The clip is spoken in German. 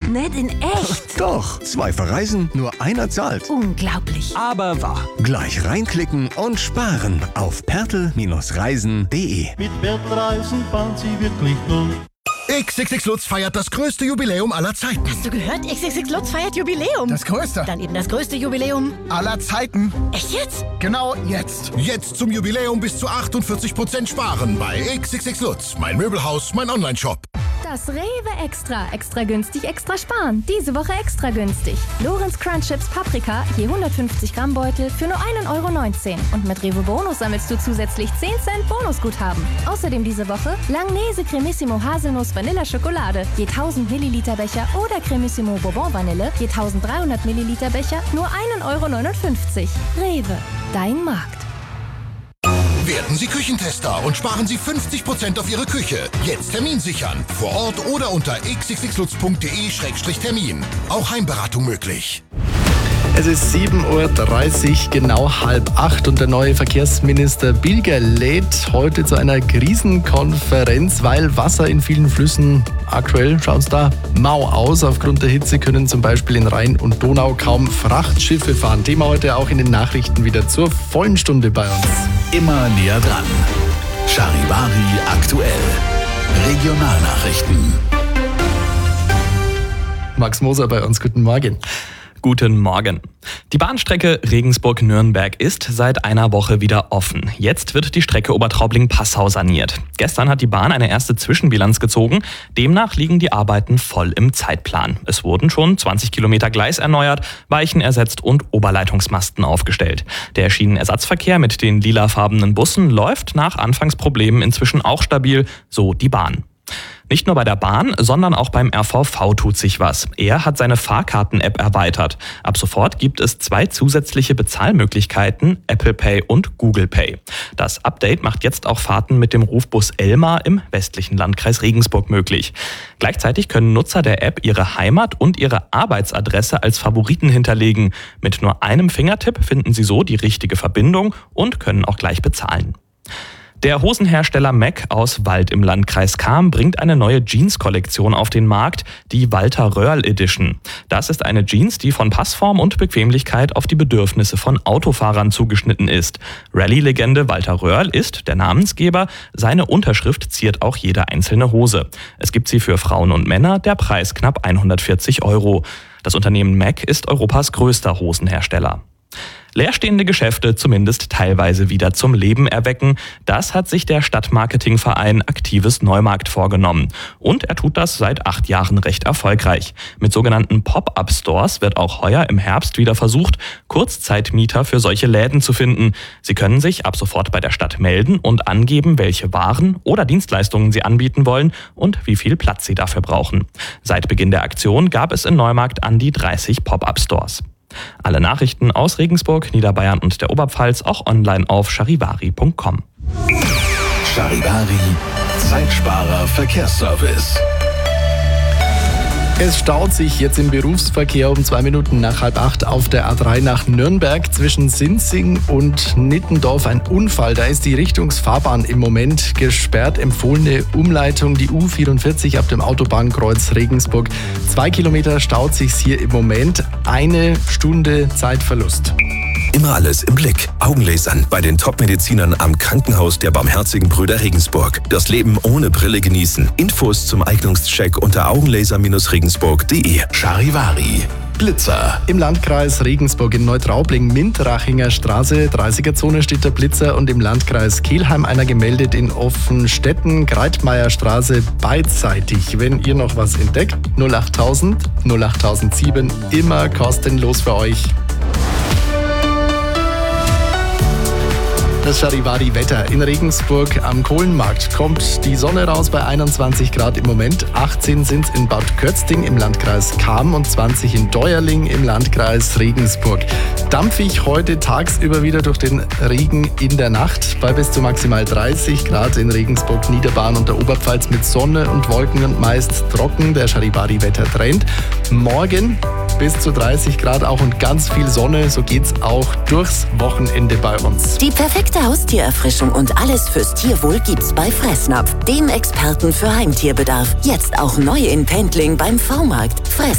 Nicht in echt? Doch, 2 verreisen, nur einer zahlt. Unglaublich. Aber wahr. Gleich reinklicken und sparen auf pertel-reisen.de. Mit Pertel-Reisen fahren Sie wirklich gut. XXX Lutz feiert das größte Jubiläum aller Zeiten. Hast du gehört? XXX Lutz feiert Jubiläum. Das größte Dann eben das größte Jubiläum aller Zeiten. Echt jetzt? Genau jetzt. Jetzt zum Jubiläum bis zu 48% sparen bei XXX Lutz. Mein Möbelhaus, mein Onlineshop. Das Rewe Extra günstig, extra sparen. Diese Woche extra günstig. Lorenz Crunch Chips Paprika, je 150 Gramm Beutel für nur 1,19 €. Und mit Rewe Bonus sammelst du zusätzlich 10 Cent Bonusguthaben. Außerdem diese Woche Langnese Cremissimo Haselnuss Vanilla Schokolade, je 1000 Milliliter Becher oder Cremissimo Bourbon Vanille, je 1300 Milliliter Becher, nur 1,59 €. Rewe, dein Markt. Werden Sie Küchentester und sparen Sie 50% auf Ihre Küche. Jetzt Termin sichern. Vor Ort oder unter xxxlutz.de/termin. Auch Heimberatung möglich. Es ist 7:30 Uhr, genau 7:30 und der neue Verkehrsminister Bilger lädt heute zu einer Krisenkonferenz, weil Wasser in vielen Flüssen, aktuell schaut es da mau aus. Aufgrund der Hitze können zum Beispiel in Rhein und Donau kaum Frachtschiffe fahren. Thema heute auch in den Nachrichten wieder zur vollen Stunde bei uns. Immer näher dran. Charivari aktuell. Regionalnachrichten. Max Moser bei uns, guten Morgen. Guten Morgen. Die Bahnstrecke Regensburg-Nürnberg ist seit einer Woche wieder offen. Jetzt wird die Strecke Obertraubling-Passau saniert. Gestern hat die Bahn eine erste Zwischenbilanz gezogen. Demnach liegen die Arbeiten voll im Zeitplan. Es wurden schon 20 Kilometer Gleis erneuert, Weichen ersetzt und Oberleitungsmasten aufgestellt. Der Schienenersatzverkehr mit den lilafarbenen Bussen läuft nach Anfangsproblemen inzwischen auch stabil, so die Bahn. Nicht nur bei der Bahn, sondern auch beim RVV tut sich was. Er hat seine Fahrkarten-App erweitert. Ab sofort gibt es 2 zusätzliche Bezahlmöglichkeiten, Apple Pay und Google Pay. Das Update macht jetzt auch Fahrten mit dem Rufbus Elmar im westlichen Landkreis Regensburg möglich. Gleichzeitig können Nutzer der App ihre Heimat und ihre Arbeitsadresse als Favoriten hinterlegen. Mit nur einem Fingertipp finden sie so die richtige Verbindung und können auch gleich bezahlen. Der Hosenhersteller Mac aus Wald im Landkreis Cham bringt eine neue Jeans-Kollektion auf den Markt, die Walter Röhrl Edition. Das ist eine Jeans, die von Passform und Bequemlichkeit auf die Bedürfnisse von Autofahrern zugeschnitten ist. Rallye-Legende Walter Röhrl ist der Namensgeber. Seine Unterschrift ziert auch jede einzelne Hose. Es gibt sie für Frauen und Männer, der Preis knapp 140 €. Das Unternehmen Mac ist Europas größter Hosenhersteller. Leerstehende Geschäfte zumindest teilweise wieder zum Leben erwecken. Das hat sich der Stadtmarketingverein Aktives Neumarkt vorgenommen. Und er tut das seit 8 Jahren recht erfolgreich. Mit sogenannten Pop-up-Stores wird auch heuer im Herbst wieder versucht, Kurzzeitmieter für solche Läden zu finden. Sie können sich ab sofort bei der Stadt melden und angeben, welche Waren oder Dienstleistungen sie anbieten wollen und wie viel Platz sie dafür brauchen. Seit Beginn der Aktion gab es in Neumarkt an die 30 Pop-up-Stores. Alle Nachrichten aus Regensburg, Niederbayern und der Oberpfalz auch online auf charivari.com. Charivari, Zeitsparer Verkehrsservice. Es staut sich jetzt im Berufsverkehr um 2 Minuten nach 7:30 auf der A3 nach Nürnberg zwischen Sinzing und Nittendorf ein Unfall. Da ist die Richtungsfahrbahn im Moment gesperrt. Empfohlene Umleitung die U44 ab dem Autobahnkreuz Regensburg. 2 Kilometer staut sich's hier im Moment. 1 Stunde Zeitverlust. Immer alles im Blick. Augenlasern bei den Top-Medizinern am Krankenhaus der Barmherzigen Brüder Regensburg. Das Leben ohne Brille genießen. Infos zum Eignungscheck unter augenlaser-regensburg.de. Charivari. Blitzer. Im Landkreis Regensburg in Neutraubling-Mintrachinger Straße, 30er-Zone steht der Blitzer und im Landkreis Kelheim einer gemeldet in Offenstetten, Greitmeier Straße beidseitig. Wenn ihr noch was entdeckt, 08000 08007, immer kostenlos für euch. Das Charivari-Wetter in Regensburg am Kohlenmarkt kommt die Sonne raus bei 21 Grad im Moment. 18 sind es in Bad Kötzting im Landkreis Cham und 20 in Deuerling im Landkreis Regensburg. Dampfig heute tagsüber wieder durch den Regen in der Nacht bei bis zu maximal 30 Grad in Regensburg, Niederbayern und der Oberpfalz mit Sonne und Wolken und meist trocken. Der Charivari-Wetter-Trend. Morgen bis zu 30 Grad auch und ganz viel Sonne. So geht's auch durchs Wochenende bei uns. Die perfekte Haustiererfrischung und alles fürs Tierwohl gibt's bei Fressnapf, dem Experten für Heimtierbedarf. Jetzt auch neu in Pendling beim V-Markt.